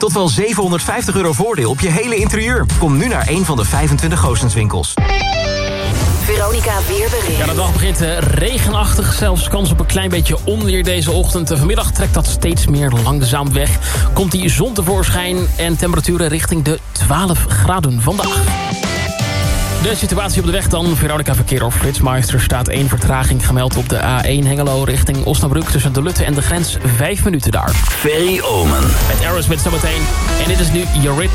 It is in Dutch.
Tot wel €750 voordeel op je hele interieur. Kom nu naar een van de 25 Goossens winkels. Veronica Weerbericht. Ja, de dag begint regenachtig, zelfs kans op een klein beetje onweer deze ochtend. Vanmiddag trekt dat steeds meer langzaam weg. Komt die zon tevoorschijn en temperaturen richting de 12 graden vandaag. De situatie op de weg dan. Veronica Verkeer of Flitsmeister staat 1 vertraging gemeld op de A1 Hengelo richting Osnabrück tussen de Lutte en de grens 5 minuten daar. Ferry Omen. Met Aerosmith zometeen. En dit is nu Eurythmics.